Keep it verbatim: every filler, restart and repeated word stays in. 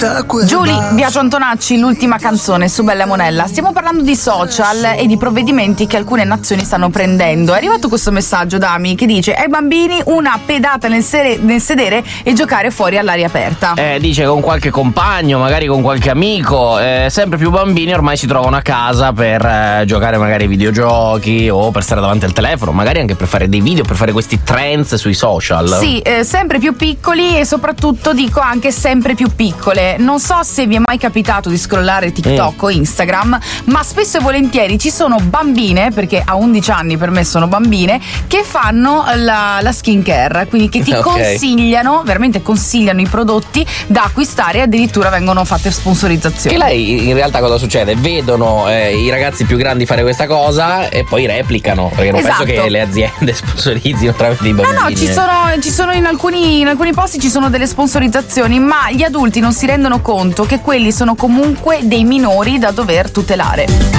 Giulia, Biagio Antonacci, l'ultima canzone su Bella Monella. Stiamo parlando di social e di provvedimenti che alcune nazioni stanno prendendo. È arrivato questo messaggio da Ami che dice: ai bambini una pedata nel, sere, nel sedere e giocare fuori all'aria aperta. Eh, dice con qualche compagno, magari con qualche amico. Eh, sempre più bambini ormai si trovano a casa per eh, giocare magari ai videogiochi o per stare davanti al telefono, magari anche per fare dei video, per fare questi trends sui social. Sì, eh, sempre più piccoli e soprattutto dico anche sempre più piccole. Non so se vi è mai capitato di scrollare TikTok mm. o Instagram, ma spesso e volentieri ci sono bambine, perché a undici anni per me sono bambine, che fanno la, la skincare, quindi che ti okay. consigliano, veramente consigliano i prodotti da acquistare e addirittura vengono fatte sponsorizzazioni. Che lei in realtà cosa succede? Vedono eh, i ragazzi più grandi fare questa cosa e poi replicano, perché non esatto. penso che le aziende sponsorizzino tramite i bambini. No, no, ci sono, ci sono in alcuni, in alcuni posti ci sono delle sponsorizzazioni, ma gli adulti non si rendono conto che quelli sono comunque dei minori da dover tutelare.